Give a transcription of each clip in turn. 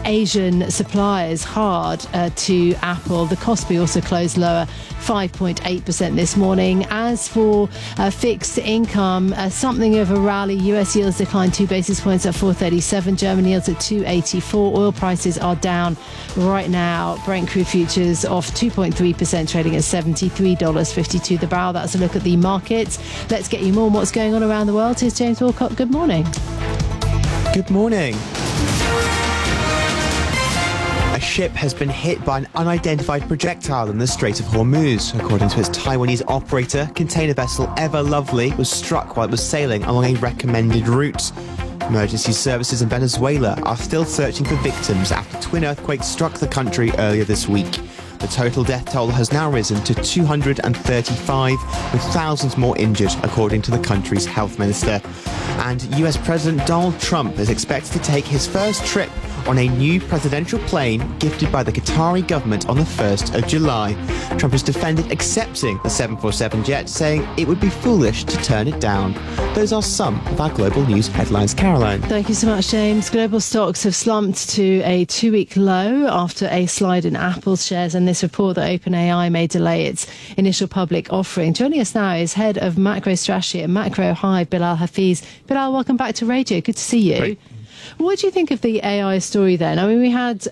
Asian suppliers hard to Apple. The Kospi also closed lower, 5.8% this morning. As for fixed income, something of a rally. US yields declined 2 basis points at 437. German yields at 284. Oil prices are down right now. Brent crude futures off 2.3%, trading at $73.52 the barrel. That's a look at the markets. Let's get you more on what's going on around the world. Here's James Walcott. Good morning. Good morning. A ship has been hit by an unidentified projectile in the Strait of Hormuz. According to its Taiwanese operator, container vessel Ever Lovely was struck while it was sailing along a recommended route. Emergency services in Venezuela are still searching for victims after twin earthquakes struck the country earlier this week. The total death toll has now risen to 235, with thousands more injured, according to the country's health minister. And US President Donald Trump is expected to take his first trip on a new presidential plane gifted by the Qatari government on the 1st of July. Trump has defended accepting the 747 jet, saying it would be foolish to turn it down. Those are some of our global news headlines. Caroline. Thank you so much, James. Global stocks have slumped to a 2-week low after a slide in Apple's shares and this report that OpenAI may delay its initial public offering. Joining us now is head of macro strategy at Macro Hive, Bilal Hafeez. Bilal, welcome back to Radio. Good to see you. Great. What do you think of the AI story then? I mean, we had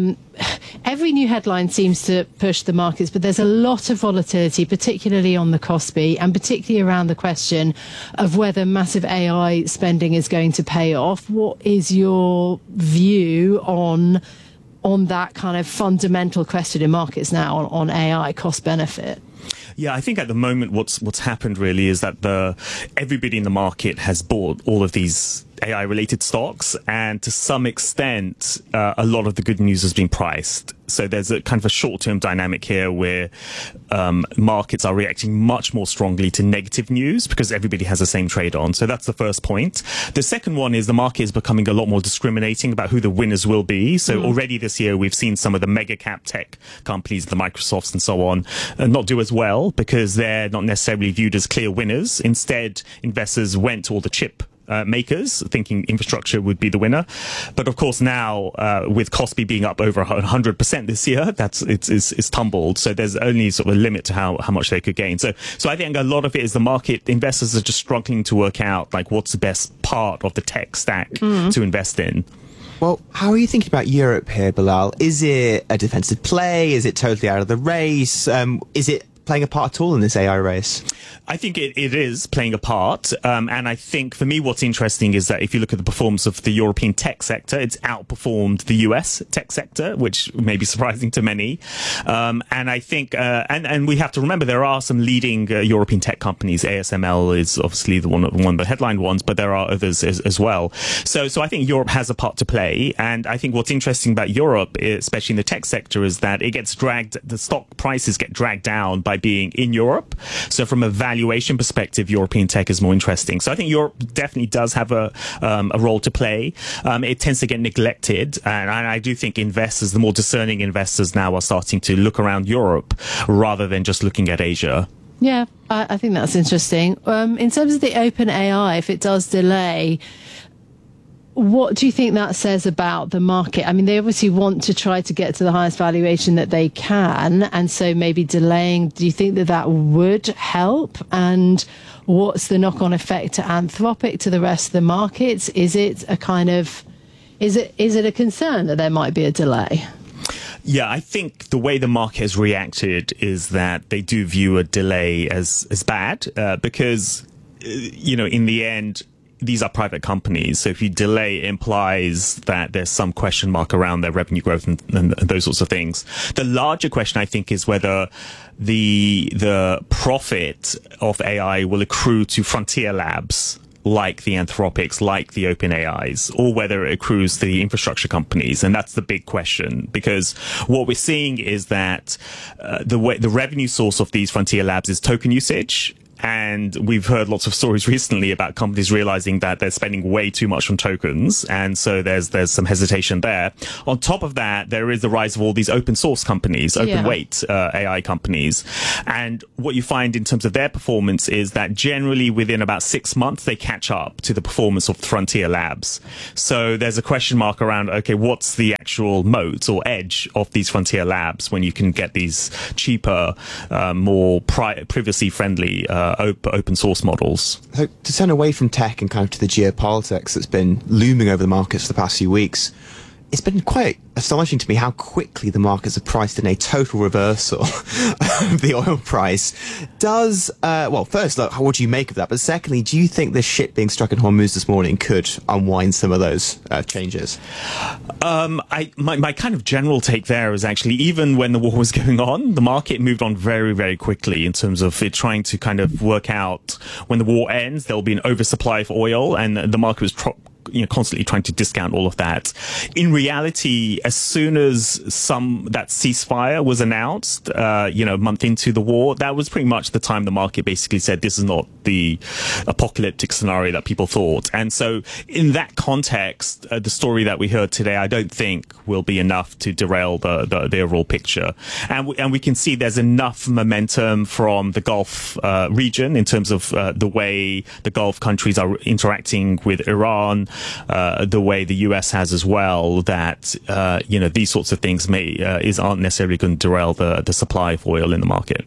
every new headline seems to push the markets, but there's a lot of volatility, particularly on the Kospi and particularly around the question of whether massive AI spending is going to pay off. What is your view on that kind of fundamental question in markets now on AI cost benefit? Yeah, I think at the moment what's happened really is that everybody in the market has bought all of these AI-related stocks, and to some extent, a lot of the good news has been priced. So there's a kind of a short-term dynamic here where markets are reacting much more strongly to negative news because everybody has the same trade on. So that's the first point. The second one is the market is becoming a lot more discriminating about who the winners will be. So already this year, we've seen some of the mega cap tech companies, the Microsofts and so on, not do as well because they're not necessarily viewed as clear winners. Instead, investors went to all the chip makers, thinking infrastructure would be the winner. But of course now, with Kospi being up over 100% this year, it's tumbled. So there's only sort of a limit to how much they could gain. So I think a lot of it is the market investors are just struggling to work out like what's the best part of the tech stack to invest in. Well, how are you thinking about Europe here, Bilal? Is it a defensive play? Is it totally out of the race? Is it playing a part at all in this AI race? I think it is playing a part. And I think for me, what's interesting is that if you look at the performance of the European tech sector, it's outperformed the US tech sector, which may be surprising to many. And I think, and we have to remember there are some leading European tech companies. ASML is obviously one of the headline ones, but there are others as well. So I think Europe has a part to play. And I think what's interesting about Europe, especially in the tech sector, is that it gets the stock prices get dragged down by being in Europe. So from a valuation perspective, European tech is more interesting. So I think Europe definitely does have a role to play. It tends to get neglected. And I do think investors, the more discerning investors now are starting to look around Europe rather than just looking at Asia. Yeah, I think that's interesting. In terms of the OpenAI, if it does delay, what do you think that says about the market? I mean, they obviously want to try to get to the highest valuation that they can, and so maybe delaying, do you think that would help? And what's the knock-on effect to Anthropic, to the rest of the markets? Is it a concern that there might be a delay? Yeah, I think the way the market has reacted is that they do view a delay as bad, because, in the end, these are private companies. So if you delay, it implies that there's some question mark around their revenue growth and those sorts of things. The larger question, I think, is whether the profit of AI will accrue to frontier labs like the Anthropics, like the OpenAIs, or whether it accrues to the infrastructure companies. And that's the big question, because what we're seeing is that the revenue source of these frontier labs is token usage. And we've heard lots of stories recently about companies realizing that they're spending way too much on tokens. And so there's some hesitation there. On top of that, there is the rise of all these open source companies, open weight AI companies. And what you find in terms of their performance is that generally within about 6 months, they catch up to the performance of frontier labs. So there's a question mark around, okay, what's the actual moat or edge of these frontier labs when you can get these cheaper, more privacy friendly open source models? So to turn away from tech and kind of to the geopolitics that's been looming over the markets for the past few weeks, it's been quite astonishing to me how quickly the markets have priced in a total reversal of the oil price. Well, first, look, what do you make of that? But secondly, do you think the ship being struck in Hormuz this morning could unwind some of those changes? My kind of general take there is actually, even when the war was going on, the market moved on very, very quickly in terms of it trying to kind of work out when the war ends, there'll be an oversupply of oil, and the market was constantly trying to discount all of that. In reality, as soon as that ceasefire was announced, a month into the war, that was pretty much the time the market basically said this is not the apocalyptic scenario that people thought. And so in that context, the story that we heard today, I don't think will be enough to derail the overall picture. And we can see there's enough momentum from the Gulf region in terms of the way the Gulf countries are interacting with Iran, the way the US has as well, that these sorts of things aren't necessarily going to derail the supply of oil in the market.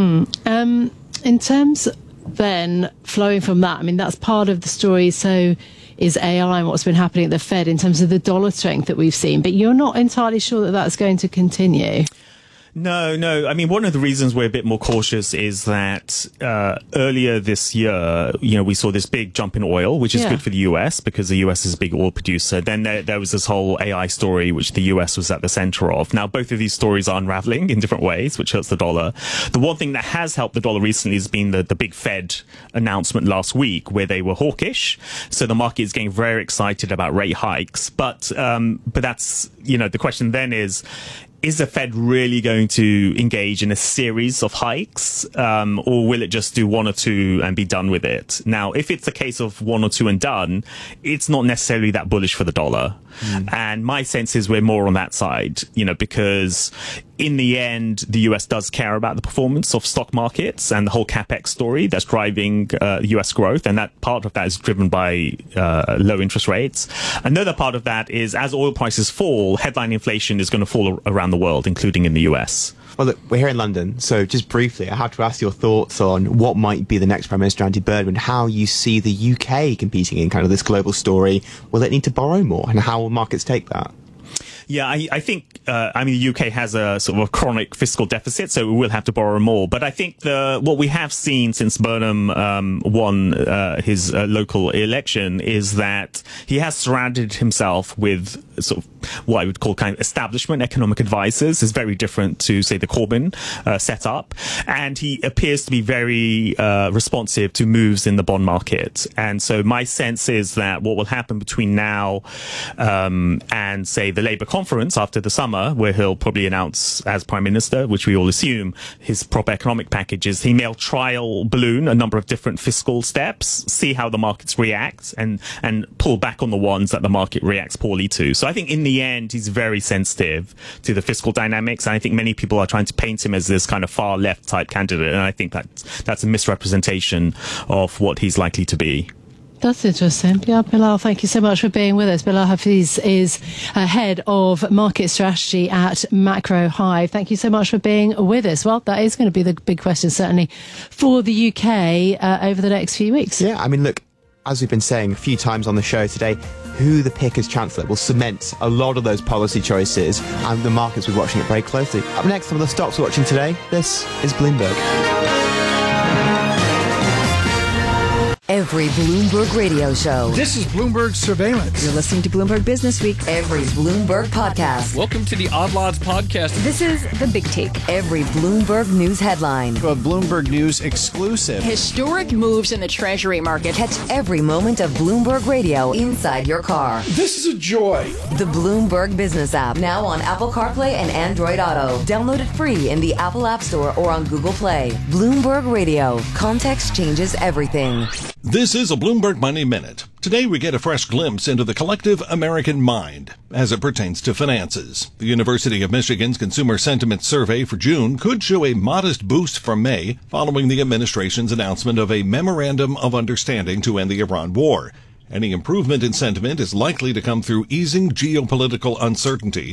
In terms then flowing from that, I mean, that's part of the story. So is AI and what's been happening at the Fed in terms of the dollar strength that we've seen, but you're not entirely sure that that's going to continue. No. I mean, one of the reasons we're a bit more cautious is that earlier this year, we saw this big jump in oil, which is good for the US because the US is a big oil producer. Then there was this whole AI story, which the US was at the center of. Now, both of these stories are unraveling in different ways, which hurts the dollar. The one thing that has helped the dollar recently has been the big Fed announcement last week, where they were hawkish. So the market is getting very excited about rate hikes. But that's, the question then is the Fed really going to engage in a series of hikes, or will it just do one or two and be done with it? Now, if it's a case of one or two and done, it's not necessarily that bullish for the dollar. And my sense is we're more on that side, because in the end, the US does care about the performance of stock markets and the whole capex story that's driving US growth. And that part of that is driven by low interest rates. Another part of that is as oil prices fall, headline inflation is going to fall around the world, including in the US. Well, look, we're here in London, so just briefly, I have to ask your thoughts on what might be the next Prime Minister, Andy Burnham, and how you see the UK competing in kind of this global story. Will it need to borrow more, and how will markets take that? Yeah, I think, the UK has a sort of a chronic fiscal deficit, so we will have to borrow more. But I think what we have seen since Burnham won his local election is that he has surrounded himself with sort of what I would call kind of establishment economic advisors. Is very different to, say, the Corbyn setup. And he appears to be very responsive to moves in the bond market. And so my sense is that what will happen between now and, say, the Labour conference after the summer, where he'll probably announce as Prime Minister, which we all assume, his proper economic packages, he may trial balloon a number of different fiscal steps, see how the markets react, and pull back on the ones that the market reacts poorly to. So I think in the end, he's very sensitive to the fiscal dynamics. And I think many people are trying to paint him as this kind of far left type candidate. And I think that's a misrepresentation of what he's likely to be. That's interesting. Yeah, Bilal, thank you so much for being with us. Bilal Hafeez is head of market strategy at Macro Hive. Thank you so much for being with us. Well, that is going to be the big question, certainly, for the UK over the next few weeks. Yeah, I mean, look, as we've been saying a few times on the show today, who the pick as Chancellor will cement a lot of those policy choices, and the markets will be watching it very closely. Up next, some of the stocks we're watching today. This is Bloomberg. every Bloomberg radio show. This is Bloomberg Surveillance. You're listening to Bloomberg Business Week. Every Bloomberg podcast. Welcome to the Odd Lots podcast. This is The Big Take. Every Bloomberg news headline. A Bloomberg News exclusive. Historic moves in the Treasury market. Catch every moment of Bloomberg radio inside your car. This is a joy. The Bloomberg Business app, now on Apple CarPlay and Android Auto. Download it free in the Apple App Store or on Google Play. Bloomberg Radio. Context changes everything. This is a Bloomberg Money Minute. Today we get a fresh glimpse into the collective American mind as it pertains to finances. The University of Michigan's Consumer Sentiment Survey for June could show a modest boost from May following the administration's announcement of a memorandum of understanding to end the Iran war. Any improvement in sentiment is likely to come through easing geopolitical uncertainty